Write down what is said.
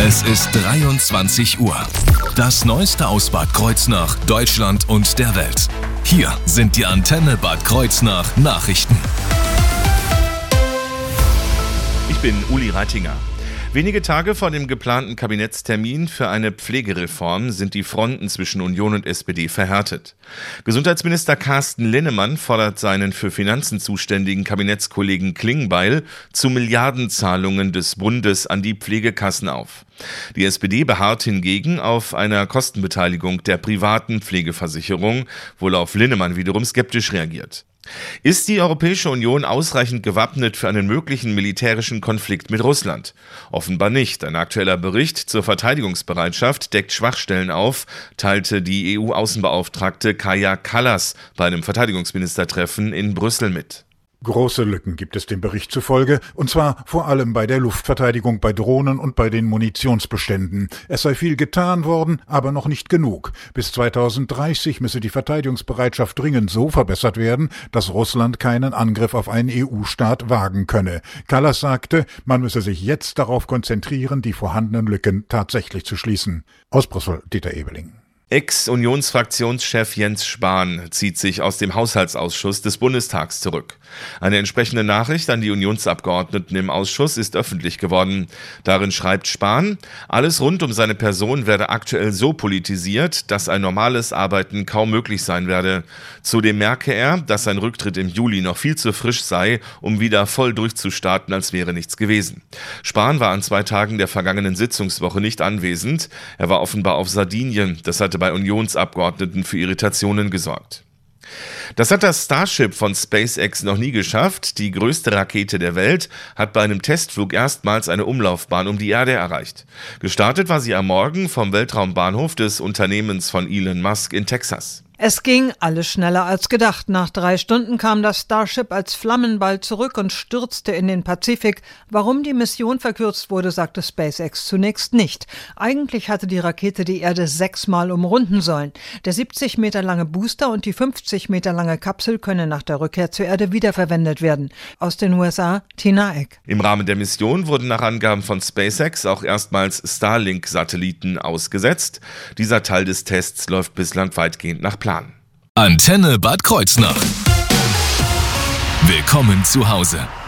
Es ist 23 Uhr. Das Neueste aus Bad Kreuznach, Deutschland und der Welt. Hier sind die Antenne Bad Kreuznach Nachrichten. Ich bin Uli Reitinger. Wenige Tage vor dem geplanten Kabinettstermin für eine Pflegereform sind die Fronten zwischen Union und SPD verhärtet. Gesundheitsminister Carsten Linnemann fordert seinen für Finanzen zuständigen Kabinettskollegen Klingbeil zu Milliardenzahlungen des Bundes an die Pflegekassen auf. Die SPD beharrt hingegen auf einer Kostenbeteiligung der privaten Pflegeversicherung, worauf Linnemann wiederum skeptisch reagiert. Ist die Europäische Union ausreichend gewappnet für einen möglichen militärischen Konflikt mit Russland? Offenbar nicht. Ein aktueller Bericht zur Verteidigungsbereitschaft deckt Schwachstellen auf, teilte die EU-Außenbeauftragte Kaja Kallas bei einem Verteidigungsministertreffen in Brüssel mit. Große Lücken gibt es dem Bericht zufolge, und zwar vor allem bei der Luftverteidigung, bei Drohnen und bei den Munitionsbeständen. Es sei viel getan worden, aber noch nicht genug. Bis 2030 müsse die Verteidigungsbereitschaft dringend so verbessert werden, dass Russland keinen Angriff auf einen EU-Staat wagen könne. Kallas sagte, man müsse sich jetzt darauf konzentrieren, die vorhandenen Lücken tatsächlich zu schließen. Aus Brüssel, Dieter Ebeling. Ex-Unionsfraktionschef Jens Spahn zieht sich aus dem Haushaltsausschuss des Bundestags zurück. Eine entsprechende Nachricht an die Unionsabgeordneten im Ausschuss ist öffentlich geworden. Darin schreibt Spahn, alles rund um seine Person werde aktuell so politisiert, dass ein normales Arbeiten kaum möglich sein werde. Zudem merke er, dass sein Rücktritt im Juli noch viel zu frisch sei, um wieder voll durchzustarten, als wäre nichts gewesen. Spahn war an 2 Tagen der vergangenen Sitzungswoche nicht anwesend. Er war offenbar auf Sardinien. Das hatte bei Unionsabgeordneten für Irritationen gesorgt. Das hat das Starship von SpaceX noch nie geschafft. Die größte Rakete der Welt hat bei einem Testflug erstmals eine Umlaufbahn um die Erde erreicht. Gestartet war sie am Morgen vom Weltraumbahnhof des Unternehmens von Elon Musk in Texas. Es ging alles schneller als gedacht. Nach 3 Stunden kam das Starship als Flammenball zurück und stürzte in den Pazifik. Warum die Mission verkürzt wurde, sagte SpaceX zunächst nicht. Eigentlich hatte die Rakete die Erde 6-mal umrunden sollen. Der 70 Meter lange Booster und die 50 Meter lange Kapsel können nach der Rückkehr zur Erde wiederverwendet werden. Aus den USA, Tina Eck. Im Rahmen der Mission wurden nach Angaben von SpaceX auch erstmals Starlink-Satelliten ausgesetzt. Dieser Teil des Tests läuft bislang weitgehend nach Plan. Antenne Bad Kreuznach. Willkommen zu Hause.